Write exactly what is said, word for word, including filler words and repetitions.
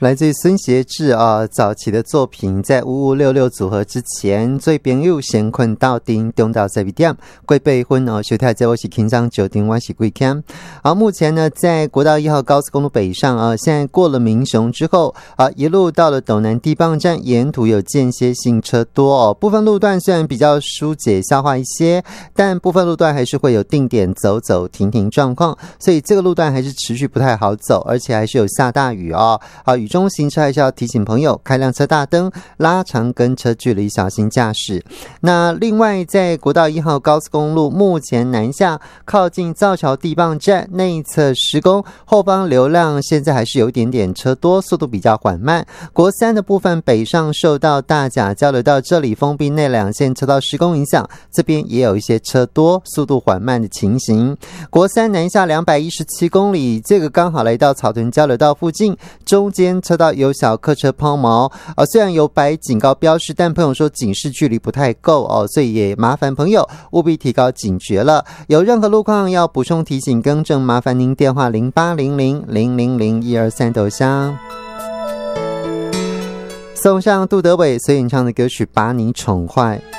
来自于孙协志啊，早期的作品，在五五六六组合之前，最朋友先困到顶，中到十二点，贵备婚哦，收听在我是轻松九点，我是贵康。好，目前呢，在国道一号高速公路北上啊，现在过了民雄之后啊，一路到了斗南地磅站，沿途有间歇性车多哦，部分路段虽然比较疏解消化一些，但部分路段还是会有定点走走停停状况，所以这个路段还是持续不太好走，而且还是有下大雨哦。好，雨中行车还是要提醒朋友开辆车大灯，拉长跟车距离，小心驾驶。那另外在国道一号高速公路目前南下靠近造桥地磅站内侧施工，后方流量现在还是有一点点车多，速度比较缓慢。国三的部分北上受到大甲交流道这里封闭内两线车道施工影响，这边也有一些车多，速度缓慢的情形。国三南下两百一十七公里，这个刚好来到草屯交流道附近，中间车道有小客车抛锚、呃、虽然有摆警告标示，但朋友说警示距离不太够哦，所以也麻烦朋友务必提高警觉了。有任何路况要补充提醒更正，麻烦您电话零八零零零零零一二三斗香。送上杜德伟所演唱的歌曲《把你宠坏》。